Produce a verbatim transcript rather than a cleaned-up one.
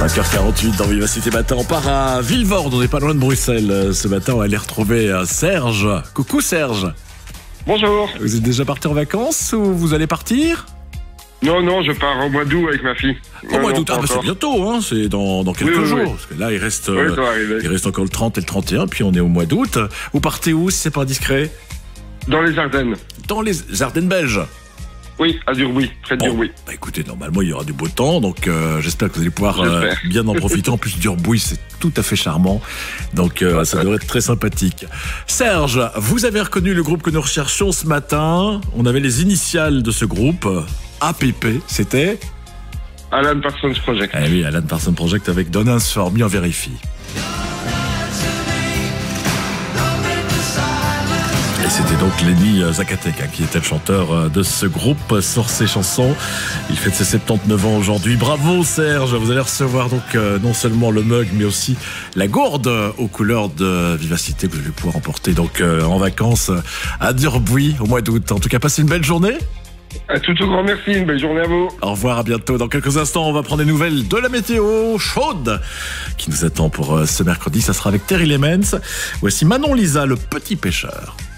cinq heures quarante-huit dans Vivacité Matin, on part à Vilvoorde, on n'est pas loin de Bruxelles. Ce matin, on va aller retrouver Serge. Coucou Serge. Bonjour. Vous êtes déjà parti en vacances ou vous allez partir? Non, non, je pars au mois d'août avec ma fille. Au mois d'août, ah, bah, c'est bientôt, hein, c'est dans, dans quelques oui, oui, jours. oui. Parce que là, il reste, oui, euh, il reste encore le trente et le trente et un, puis on est au mois d'août. Vous partez où, si c'est pas indiscret? Dans les Ardennes. Dans les Ardennes belges. Oui, à Durbuy, près de Bon, Durbuy. bah écoutez, normalement il y aura du beau temps, donc euh, j'espère que vous allez pouvoir euh, bien en profiter. En plus, Durbuy, c'est tout à fait charmant, donc euh, ça devrait être très sympathique. Serge, vous avez reconnu le groupe que nous recherchions ce matin. On avait les initiales de ce groupe, A P P, c'était Alan Parsons Project. Eh oui, Alan Parsons Project avec Don't Answer Me, on vérifie. Et c'était donc Lenny Zakatek qui était le chanteur de ce groupe sur ces chansons. Il fête ses soixante-dix-neuf ans aujourd'hui. Bravo Serge, vous allez recevoir donc euh, non seulement le mug mais aussi la gourde aux couleurs de Vivacité que vous allez pouvoir emporter donc euh, en vacances à Durbuy au mois d'août. En tout cas, passez une belle journée. À tout au grand merci, une belle journée à vous. Au revoir, à bientôt. Dans quelques instants, on va prendre des nouvelles de la météo chaude qui nous attend pour euh, ce mercredi. Ça sera avec Terry Lemens. Voici Manon Lisa, le petit pêcheur.